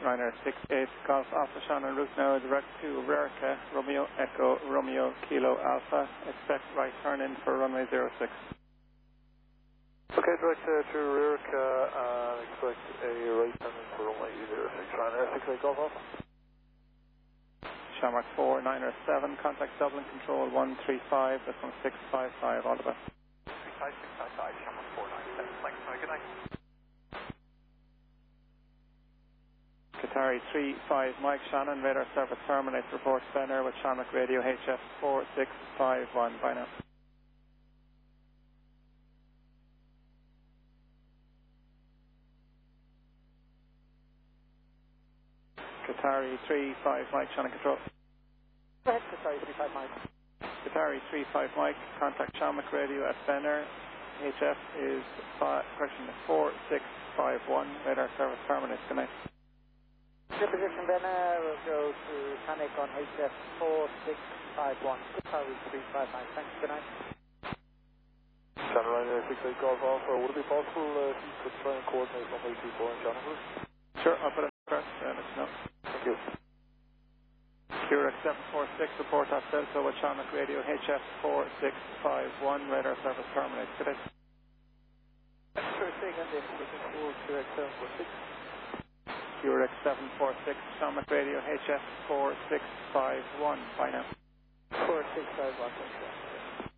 Ryanair 68 Golf Alpha Shannon, route now direct to Rarica, Romeo Echo, Romeo Kilo Alpha. Expect right turn in for runway 06. Okay, direct to Rarica, expect a right turn in for runway 06, Ryanair 68 Golf Alpha. Shamrock 4, 907, contact Dublin Control 135, that's on 655, all the best. 655, Shamrock 497, thanks, good night. Qatari 35 Mike Shannon, radar service terminates, report center with Shamrock Radio HF 4651, bye now. Qatari 35 Mike Shannon control. Go ahead, Qatari 35 Mike. Qatari 35 Mike, contact Shamrock Radio at Benner. HF is correction 4651, radar service terminates, good night. Your position Benner will go to panic on HF 4651. Qatari 35 Mike, thanks, good night. Shannon Ryanair 68 Golf Alpha, would it be possible if you could try and coordinate runway 24 in Shannon, please? Sure, I'll put it first, let you know. Thank you. Qurek 746, report off Delta with Shamrock Radio HF 4651, radar service terminates, good night. Sure, second, this is Qurek 746. Qurek 746, Shamrock Radio HF 4651, bye now. 4651,